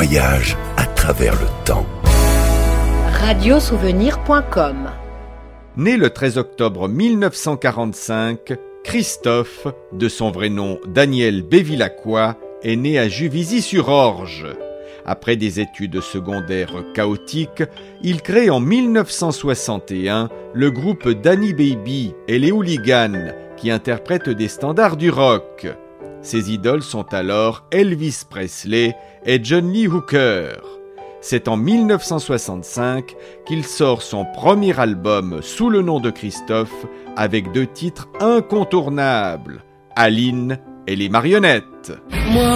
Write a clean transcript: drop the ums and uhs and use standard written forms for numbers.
voyage à travers le temps. Radiosouvenir.com. Né le 13 octobre 1945, Christophe, de son vrai nom Daniel Bevilacqua, est né à Juvisy-sur-Orge. Après des études secondaires chaotiques, il crée en 1961 le groupe Danny Baby et les Hooligans, qui interprètent des standards du rock. Ses idoles sont alors Elvis Presley et John Lee Hooker. C'est en 1965 qu'il sort son premier album sous le nom de Christophe, avec 2 titres incontournables, Aline et les marionnettes.